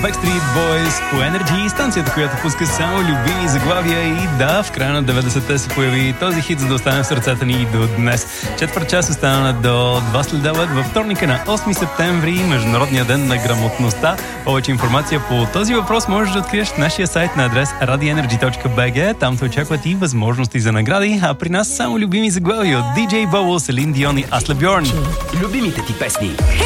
Backstreet Boys по Energy, станцията, която пуска само любими заглавия и да, в края на 90-те се появи този хит, за да остане в сърцата ни и до днес. Четвърт час остана до 2 следобед във вторника на 8 септември, Международния ден на грамотността. Повече информация по този въпрос можеш да откриеш в нашия сайт на адрес radioenergy.bg. Там се очакват и възможности за награди, а при нас само любими заглавия от DJ Bobo, Селин Дион и Асле Бьорн. Любимите ти песни.